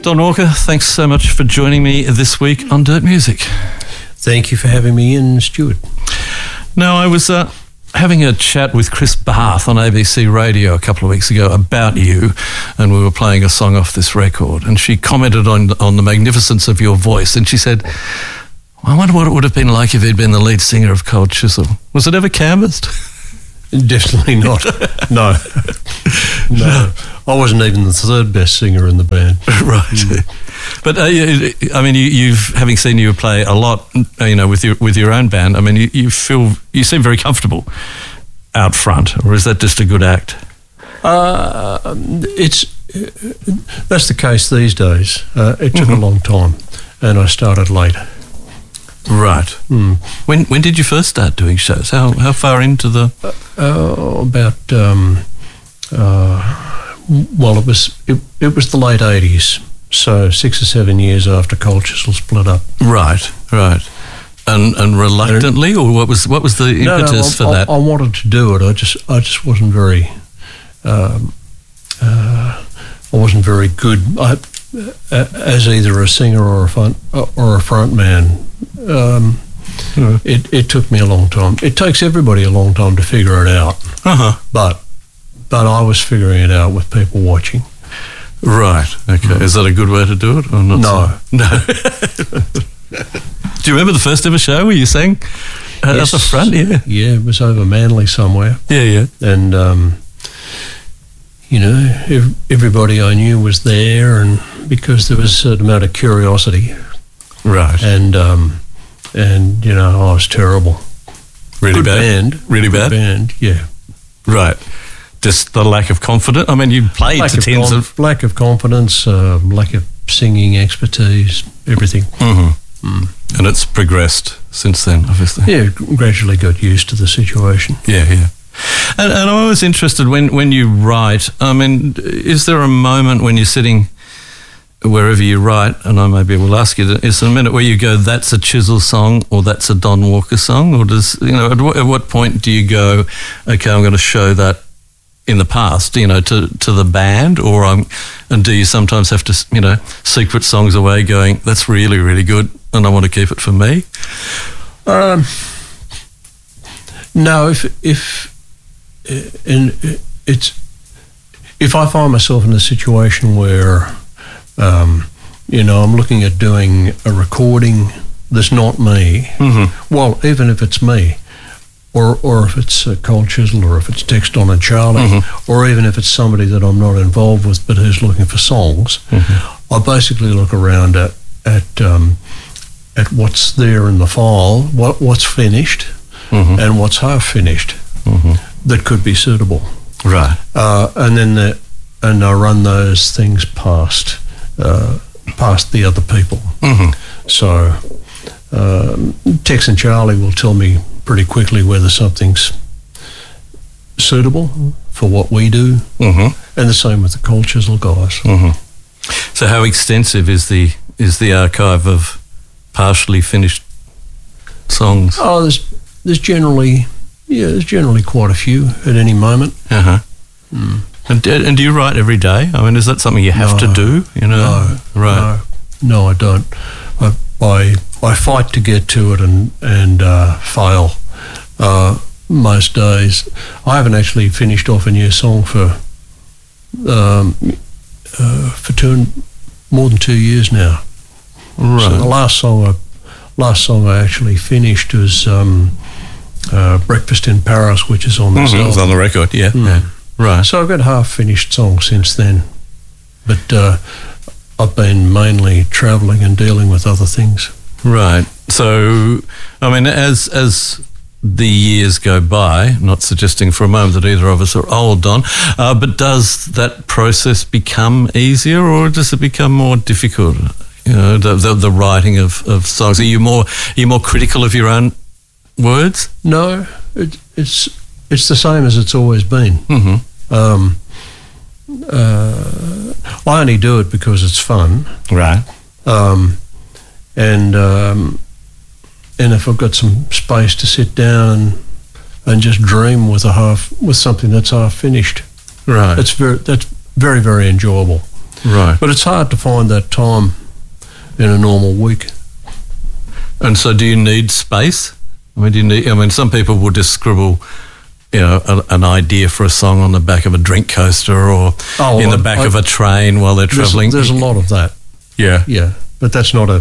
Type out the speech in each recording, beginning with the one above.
Don Walker, thanks so much for joining me this week on Dirt Music. Thank you for having me in, Stuart. Now, I was having a chat with Chris Barth on ABC Radio a couple of weeks ago about you, and we were playing a song off this record, and she commented on the magnificence of your voice, and she said, I wonder what it would have been like if he'd been the lead singer of Cold Chisel. Was it ever canvassed? Definitely not. No. I wasn't even the third best singer in the band. Right. But I mean, you've having seen you play a lot, with your own band. I mean, you seem very comfortable out front, or is that just a good act? That's the case these days. It took a long time, and I started late. Right. When did you first start doing shows? How far into the? It was the late 80s, so 6 or 7 years after Cold Chisel split up. Right. And reluctantly, or what was the impetus for that? I wanted to do it. I just wasn't very. I wasn't very good as either a singer or a front man. It took me a long time. It takes everybody a long time to figure it out. But I was figuring it out with people watching. Right. Okay. Is that a good way to do it or not? No. Do you remember the first ever show where you sang at the front? Yeah. Yeah, it was over Manly somewhere. Yeah. And everybody I knew was there, and because there was a certain amount of curiosity. Right. And I was terrible. Really Good bad? Band. Really Good bad? Band, yeah. Right. Just the lack of confidence? I mean, you played lack of confidence, lack of singing expertise, everything. Mm-hmm. And it's progressed since then, obviously. Yeah, gradually got used to the situation. Yeah. And I'm always interested when you write, I mean, is there a moment when you're sitting wherever you write, and I maybe will ask you, is there a minute where you go, that's a Chisel song or that's a Don Walker song? Or at what point do you go, okay, I'm going to show that in the past, to the band, and do you sometimes have to, secret songs away going, that's really, really good and I want to keep it for me? No, if I find myself in a situation where I'm looking at doing a recording that's not me, well, even if it's me, or if it's Cold Chisel, or if it's Tex, Don and Charlie, or even if it's somebody that I'm not involved with but who's looking for songs, I basically look around at what's there in the file, what's finished, and what's half finished that could be suitable. Right. And I run those things past the other people. So Tex and Charlie will tell me pretty quickly whether something's suitable for what we do, and the same with the Cold Chisel guys. So how extensive is the archive of partially finished songs? Oh, there's generally quite a few at any moment. And do you write every day? I mean, is that something you have to do? No, right? No, I don't. I fight to get to it and fail most days. I haven't actually finished off a new song for more than 2 years now. Right. So the last song I actually finished was Breakfast in Paris, which is on this album. It's on the record, yeah. Right. So I've got half finished songs since then, but I've been mainly travelling and dealing with other things. Right. So, I mean, as the years go by, not suggesting for a moment that either of us are old, Don, but does that process become easier, or does it become more difficult? The writing of songs. Are you more critical of your own words? No, it's the same as it's always been. I only do it because it's fun, right? And if I've got some space to sit down and just dream with something that's half finished, right? That's very, very enjoyable. Right. But it's hard to find that time in a normal week. And so do you need space? I mean, some people will just scribble, an idea for a song on the back of a drink coaster or in the back of a train while they're travelling. There's a lot of that. Yeah. Yeah. But that's an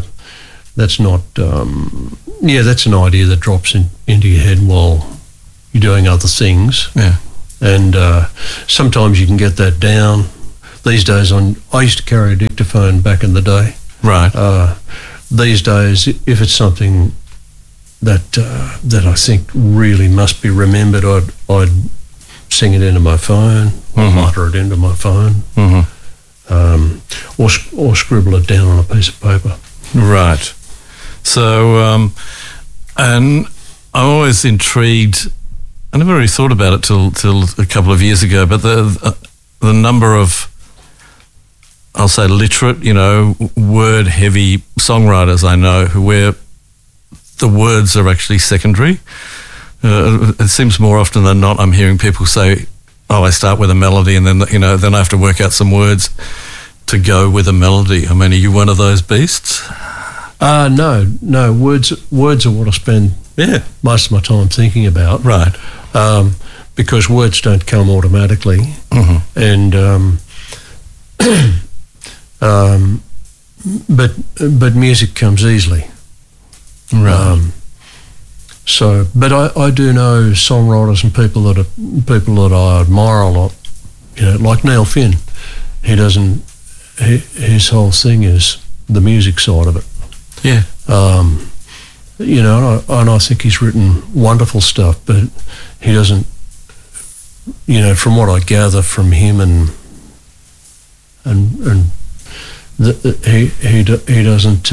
idea that drops into your head while you're doing other things. Yeah. And sometimes you can get that down. These days, I used to carry a dictaphone back in the day. Right. These days, if it's something that I think really must be remembered, I'd sing it into my phone, or mutter it into my phone, or scribble it down on a piece of paper. Right. So, and I'm always intrigued. I never really thought about it till a couple of years ago, but the number of, I'll say, literate, word-heavy songwriters I know where the words are actually secondary. It seems more often than not I'm hearing people say, "Oh, I start with a melody and then then I have to work out some words to go with a melody." I mean, are you one of those beasts? No. Words are what I spend most of my time thinking about. Right. Because words don't come automatically, and but music comes easily. Right. But I do know songwriters and people that I admire a lot. Like Neil Finn. His whole thing is the music side of it. Yeah. And I think he's written wonderful stuff, but he doesn't. From what I gather from him he doesn't.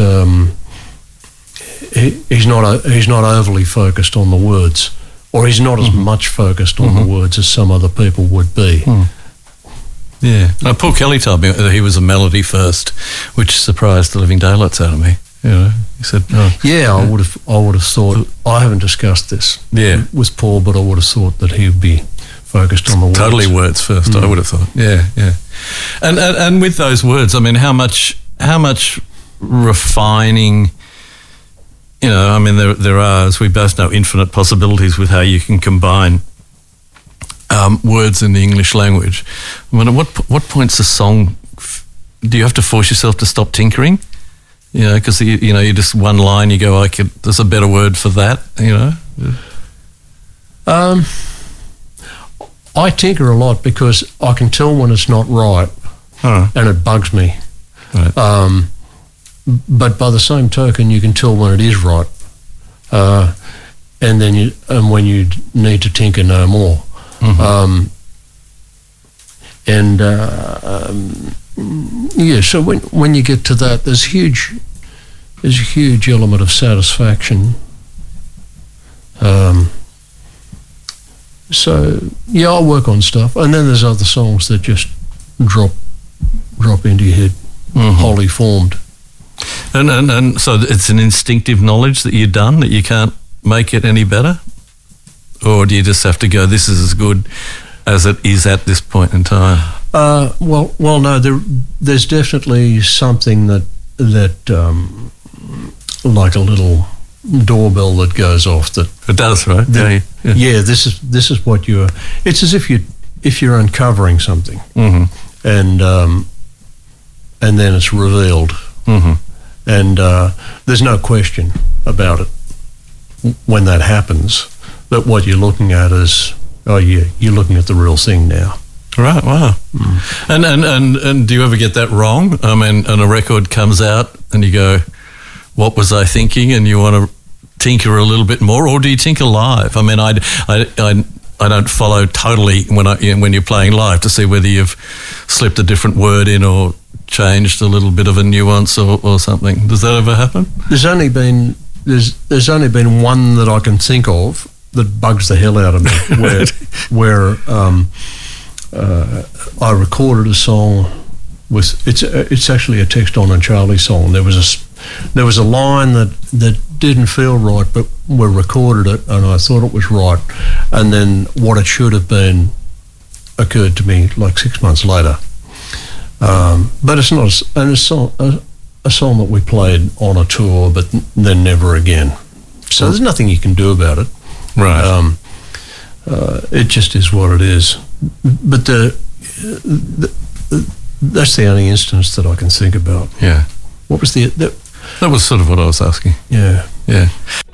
He's not overly focused on the words, or he's not as much focused on the words as some other people would be. Yeah. Paul Kelly told me that he was a melody first, which surprised the living daylights out of me. He said, I would have thought. I haven't discussed this with Paul, but I would have thought that he would be focused on the words. Totally words first. I would have thought. Yeah. And with those words, I mean, how much refining. There are, as we both know, infinite possibilities with how you can combine words in the English language. I mean, at what point's a song? Do you have to force yourself to stop tinkering? Because you just one line, you go, there's a better word for that. I tinker a lot because I can tell when it's not right, and it bugs me. Right. But by the same token, you can tell when it is right, and when you need to tinker no more. So when you get to that, there's a huge element of satisfaction. I work on stuff, and then there's other songs that just drop into your head, wholly formed. And so it's an instinctive knowledge that you're done, that you can't make it any better? Or do you just have to go, this is as good as it is at this point in time? No, there's definitely something that like a little doorbell that goes off that it does, right? Yeah. This is what you're. It's as if you're uncovering something, and then it's revealed, and there's no question about it when that happens. That what you're looking at is, you're looking at the real thing now. Right, wow. And do you ever get that wrong? I mean, and a record comes out and you go, what was I thinking? And you want to tinker a little bit more, or do you tinker live? I mean, I don't follow totally when you're playing live to see whether you've slipped a different word in or changed a little bit of a nuance or something. Does that ever happen? There's only been one that I can think of that bugs the hell out of me, where I recorded a song with it's actually a Text On and Charlie song. There was a line that didn't feel right, but we recorded it and I thought it was right, and then what it should have been occurred to me like 6 months later, But it's not a song that we played on a tour, but then never again. So there's nothing you can do about it. Right. It just is what it is. But that's the only instance that I can think about. Yeah. What was That was sort of what I was asking. Yeah. Yeah.